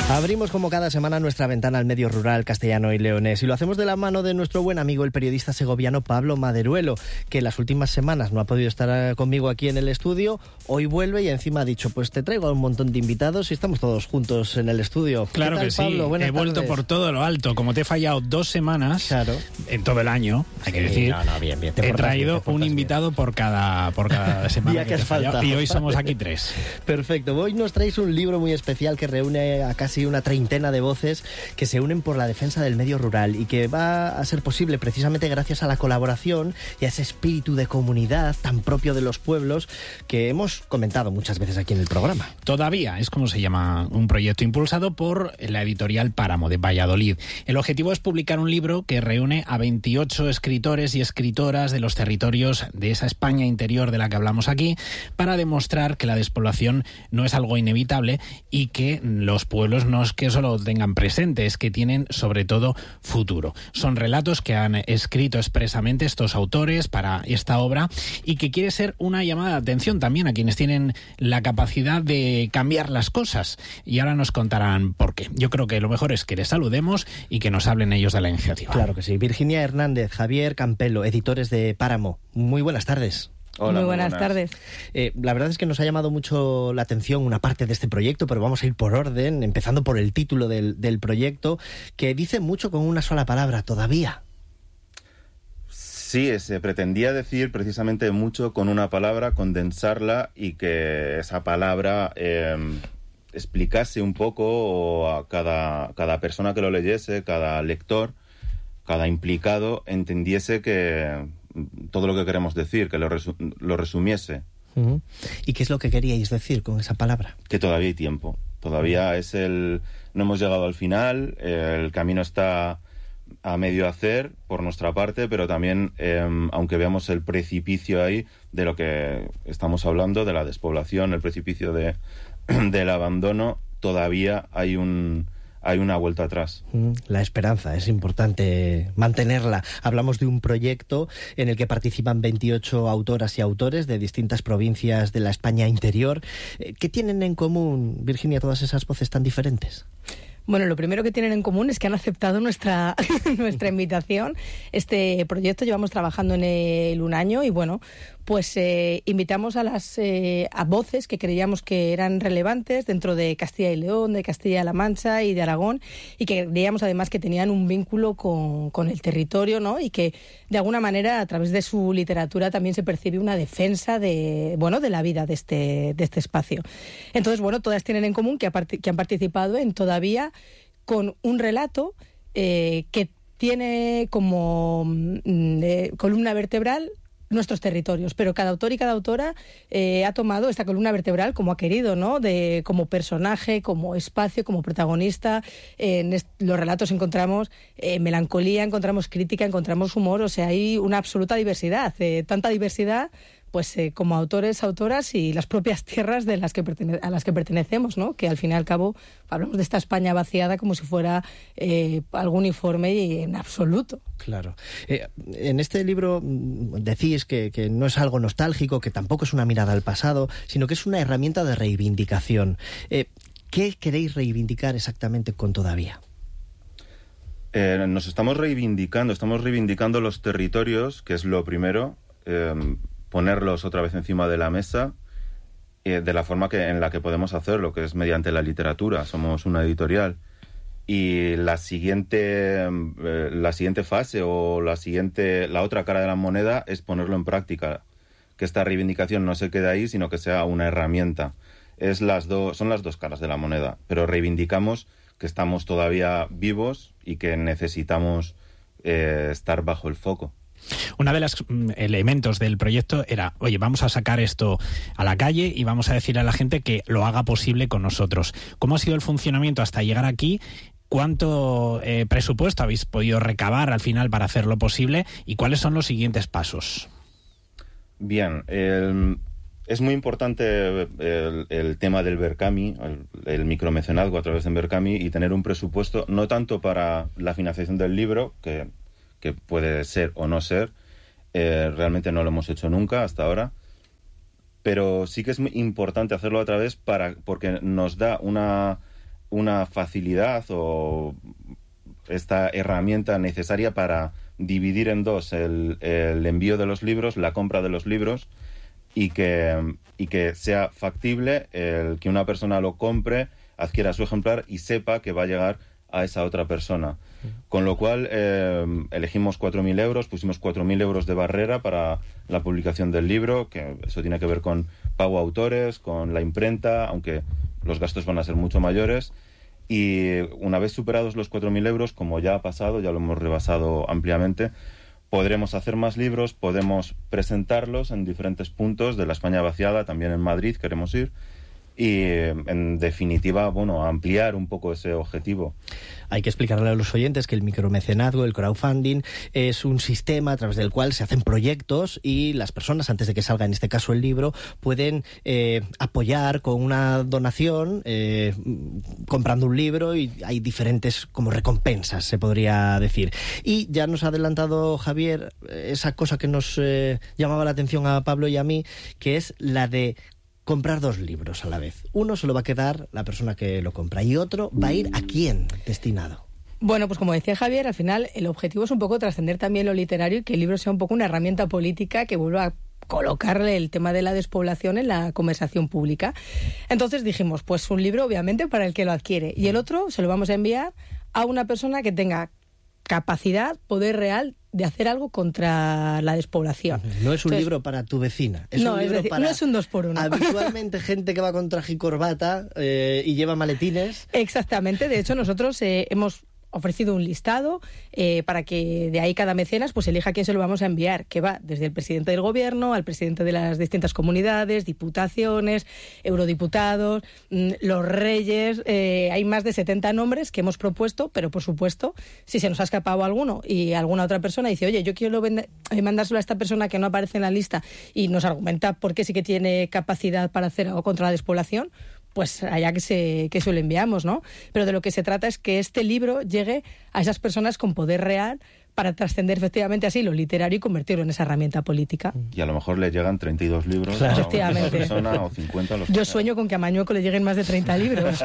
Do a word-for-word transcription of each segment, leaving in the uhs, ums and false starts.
Abrimos como cada semana nuestra ventana al medio rural castellano y leonés y lo hacemos de la mano de nuestro buen amigo el periodista segoviano Pablo Maderuelo, que las últimas semanas no ha podido estar conmigo aquí en el estudio. Hoy vuelve y encima ha dicho, pues te traigo a un montón de invitados y estamos todos juntos en el estudio. Claro ¿Qué tal, que Pablo? sí, Buenas he vuelto tardes. por todo lo alto. Como te he fallado dos semanas, Claro. en todo el año, hay que Sí, decir, no, no, bien, bien. Te he portas traído bien, te portas un bien. invitado por cada, por cada semana Día que, que te he has fallado, faltado. y hoy somos aquí tres. Perfecto. Hoy nos traéis un libro muy especial que reúne a casi una treintena de voces que se unen por la defensa del medio rural y que va a ser posible precisamente gracias a la colaboración y a ese espíritu de comunidad tan propio de los pueblos que hemos comentado muchas veces aquí en el programa. Todavía es como se llama un proyecto impulsado por la editorial Páramo de Valladolid. El objetivo es publicar un libro que reúne a veintiocho escritores y escritoras de los territorios de esa España interior de la que hablamos aquí para demostrar que la despoblación no es algo inevitable y que los pueblos no es que solo tengan presente, es que tienen sobre todo futuro. Son relatos que han escrito expresamente estos autores para esta obra y que quiere ser una llamada de atención también a quienes tienen la capacidad de cambiar las cosas. Y ahora nos contarán por qué. Yo creo que lo mejor es que les saludemos y que nos hablen ellos de la iniciativa. Claro que sí. Virginia Hernández, Javier Campelo, editores de Páramo. Muy buenas tardes. Hola, muy buenas, muy buenas tardes. Eh, la verdad es que nos ha llamado mucho la atención una parte de este proyecto, pero vamos a ir por orden, empezando por el título del, del proyecto, que dice mucho con una sola palabra, todavía. Sí, se pretendía decir precisamente mucho con una palabra, condensarla y que esa palabra eh, explicase un poco a cada, cada persona que lo leyese, cada lector, cada implicado, entendiese que todo lo que queremos decir, que lo, resu- lo resumiese. Uh-huh. ¿Y qué es lo que queríais decir con esa palabra? Que todavía hay tiempo. Todavía es el... No hemos llegado al final, eh, el camino está a medio hacer por nuestra parte, pero también, eh, aunque veamos el precipicio ahí de lo que estamos hablando, de la despoblación, el precipicio de, del abandono, todavía hay un... hay una vuelta atrás. La esperanza, es importante mantenerla. Hablamos de un proyecto en el que participan veintiocho autoras y autores de distintas provincias de la España interior. ¿Qué tienen en común, Virginia, todas esas voces tan diferentes? Bueno, lo primero que tienen en común es que han aceptado nuestra, nuestra invitación. Este proyecto llevamos trabajando en él un año y bueno, pues eh, invitamos a las eh, a voces que creíamos que eran relevantes dentro de Castilla y León, de Castilla-La Mancha y de Aragón, y que creíamos además que tenían un vínculo con, con el territorio, ¿no? Y que de alguna manera a través de su literatura también se percibe una defensa de, bueno, de la vida de este, de este espacio. Entonces, bueno, todas tienen en común que, ha part- que han participado en Todavía con un relato eh, que tiene como mm, eh, columna vertebral nuestros territorios, pero cada autor y cada autora eh, ha tomado esta columna vertebral como ha querido, ¿no? De, como personaje, como espacio, como protagonista. Eh, en est- los relatos encontramos eh, melancolía, encontramos crítica, encontramos humor, o sea, hay una absoluta diversidad, eh, tanta diversidad pues eh, como autores, autoras y las propias tierras de las que pertene- a las que pertenecemos, ¿no? Que al fin y al cabo hablamos de esta España vaciada como si fuera eh, algo uniforme y en absoluto. Claro. Eh, en este libro mm, decís que, que no es algo nostálgico, que tampoco es una mirada al pasado, sino que es una herramienta de reivindicación. Eh, ¿Qué queréis reivindicar exactamente con Todavía? Eh, nos estamos reivindicando, estamos reivindicando los territorios, que es lo primero, eh, ponerlos otra vez encima de la mesa, eh, de la forma que en la que podemos hacerlo, que es mediante la literatura. Somos una editorial. Y la siguiente, eh, la siguiente fase o la siguiente, la otra cara de la moneda es ponerlo en práctica. Que esta reivindicación no se quede ahí, sino que sea una herramienta. Es las dos, son las dos caras de la moneda, pero reivindicamos que estamos todavía vivos y que necesitamos eh, estar bajo el foco. Uno de los mm, elementos del proyecto era, oye, vamos a sacar esto a la calle y vamos a decir a la gente que lo haga posible con nosotros. ¿Cómo ha sido el funcionamiento hasta llegar aquí? ¿Cuánto eh, presupuesto habéis podido recabar al final para hacerlo posible? ¿Y cuáles son los siguientes pasos? Bien, el, es muy importante el, el tema del Berkami, el, el micromecenazgo a través de Berkami, y tener un presupuesto no tanto para la financiación del libro, que, que puede ser o no ser, eh, realmente no lo hemos hecho nunca hasta ahora, pero sí que es muy importante hacerlo a través para, porque nos da una, una facilidad o esta herramienta necesaria para dividir en dos el, el envío de los libros, la compra de los libros, y que, y que sea factible el que una persona lo compre, adquiera su ejemplar y sepa que va a llegar a esa otra persona. Con lo cual eh, elegimos cuatro mil euros, pusimos cuatro mil euros de barrera para la publicación del libro, que eso tiene que ver con pago a autores, con la imprenta, aunque los gastos van a ser mucho mayores. Y una vez superados los cuatro mil euros, como ya ha pasado, ya lo hemos rebasado ampliamente, podremos hacer más libros, podemos presentarlos en diferentes puntos de la España vaciada, también en Madrid queremos ir, y en definitiva, bueno, ampliar un poco ese objetivo. Hay que explicarle a los oyentes que el micromecenazgo, el crowdfunding, es un sistema a través del cual se hacen proyectos y las personas, antes de que salga en este caso el libro, pueden eh, apoyar con una donación, eh, comprando un libro, y hay diferentes como recompensas, se podría decir. Y ya nos ha adelantado Javier esa cosa que nos eh, llamaba la atención a Pablo y a mí, que es la de comprar dos libros a la vez. Uno se lo va a quedar la persona que lo compra y otro va a ir a quién destinado. Bueno, pues como decía Javier, al final el objetivo es un poco trascender también lo literario y que el libro sea un poco una herramienta política que vuelva a colocarle el tema de la despoblación en la conversación pública. Entonces dijimos, pues un libro obviamente para el que lo adquiere, y el otro se lo vamos a enviar a una persona que tenga capacidad, poder real de hacer algo contra la despoblación. No es un Entonces, libro para tu vecina, es no, un libro es decir, para no es un dos por uno. habitualmente gente que va con traje y corbata eh, y lleva maletines. Exactamente, de hecho nosotros eh, hemos ofrecido un listado eh, para que de ahí cada mecenas pues elija a quién se lo vamos a enviar, que va desde el presidente del gobierno al presidente de las distintas comunidades, diputaciones, eurodiputados, mmm, los reyes, eh, hay más de setenta nombres que hemos propuesto, pero por supuesto, si se nos ha escapado alguno y alguna otra persona dice, oye, yo quiero vend- mandárselo a esta persona que no aparece en la lista y nos argumenta por qué sí que tiene capacidad para hacer algo contra la despoblación, pues allá que se, que se lo enviamos, ¿no? Pero de lo que se trata es que este libro llegue a esas personas con poder real para trascender efectivamente así lo literario y convertirlo en esa herramienta política. Y a lo mejor le llegan treinta y dos libros Claro. a una Efectivamente. persona o cincuenta. Los Yo que sueño con que a Mañueco le lleguen más de treinta libros.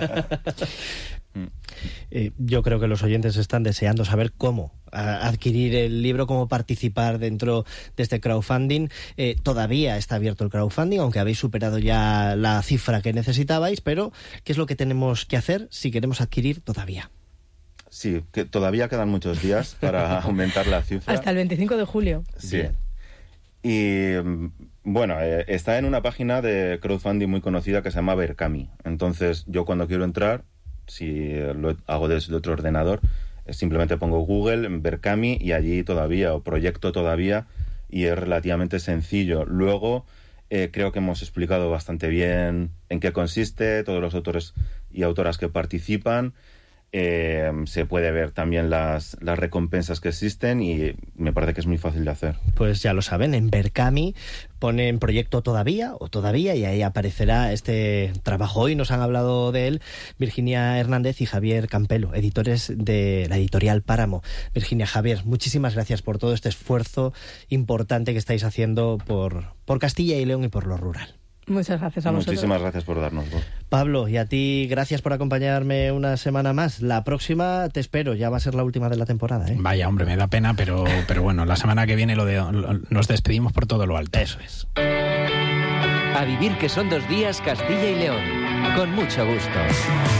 Eh, yo creo que los oyentes están deseando saber cómo a, adquirir el libro, cómo participar dentro de este crowdfunding. Eh, todavía está abierto el crowdfunding, aunque habéis superado ya la cifra que necesitabais, pero ¿qué es lo que tenemos que hacer si queremos adquirir todavía? Sí, que todavía quedan muchos días para aumentar la cifra. Hasta el veinticinco de julio. Sí. Bien. Y bueno, eh, está en una página de crowdfunding muy conocida que se llama Berkami. Entonces, yo cuando quiero entrar, si lo hago desde otro ordenador, eh, simplemente pongo Google, Berkami, y allí todavía, o proyecto todavía, y es relativamente sencillo. Luego, eh, creo que hemos explicado bastante bien en qué consiste, todos los autores y autoras que participan. Eh, se puede ver también las, las recompensas que existen y me parece que es muy fácil de hacer. Pues ya lo saben, en Berkami ponen proyecto todavía o todavía y ahí aparecerá este trabajo. Hoy nos han hablado de él Virginia Hernández y Javier Campelo, editores de la editorial Páramo. Virginia, Javier, muchísimas gracias por todo este esfuerzo importante que estáis haciendo por, por Castilla y León y por lo rural. Muchas gracias a vosotros. Muchísimas gracias por darnos voz. Pablo, y a ti gracias por acompañarme una semana más. La próxima te espero, ya va a ser la última de la temporada, ¿eh? Vaya, hombre, me da pena, pero, pero bueno, la semana que viene lo de, lo, nos despedimos por todo lo alto. Eso es. A vivir que son dos días Castilla y León. Con mucho gusto.